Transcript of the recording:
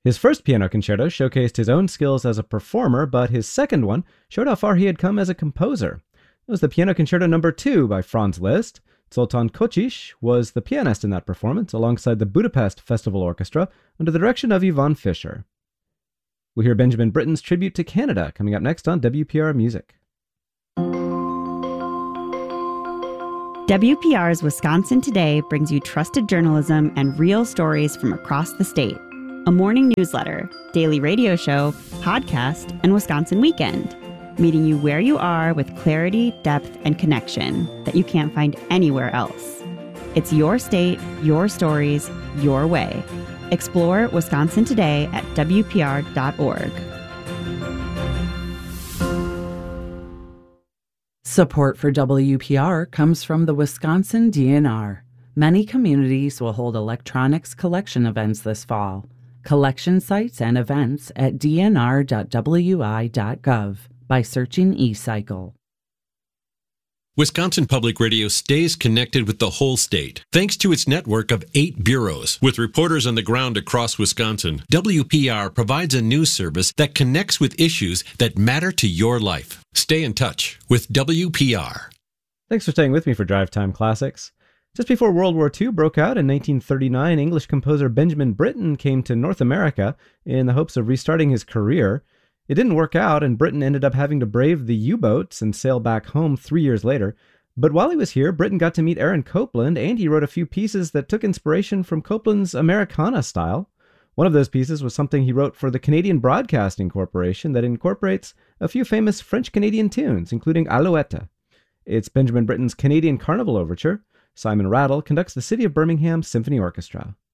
His first piano concerto showcased his own skills as a performer, but his second one showed how far he had come as a composer. It was the Piano Concerto No. 2 by Franz Liszt. Zoltán Kocsis was the pianist in that performance, alongside the Budapest Festival Orchestra, under the direction of Yvonne Fischer. We'll hear Benjamin Britten's tribute to Canada coming up next on WPR Music. WPR's Wisconsin Today brings you trusted journalism and real stories from across the state. A morning newsletter, daily radio show, podcast, and Wisconsin Weekend, meeting you where you are with clarity, depth, and connection that you can't find anywhere else. It's your state, your stories, your way. Explore Wisconsin Today at WPR.org. Support for WPR comes from the Wisconsin DNR. Many communities will hold electronics collection events this fall. Collection sites and events at dnr.wi.gov by searching eCycle. Wisconsin Public Radio stays connected with the whole state, thanks to its network of 8 bureaus. With reporters on the ground across Wisconsin, WPR provides a news service that connects with issues that matter to your life. Stay in touch with WPR. Thanks for staying with me for Drive Time Classics. Just before World War II broke out in 1939, English composer Benjamin Britten came to North America in the hopes of restarting his career. It didn't work out, and Britten ended up having to brave the U-boats and sail back home 3 years later. But while he was here, Britten got to meet Aaron Copland, and he wrote a few pieces that took inspiration from Copland's Americana style. One of those pieces was something he wrote for the Canadian Broadcasting Corporation that incorporates a few famous French-Canadian tunes, including Alouette. It's Benjamin Britten's Canadian Carnival Overture. Simon Rattle conducts the City of Birmingham Symphony Orchestra.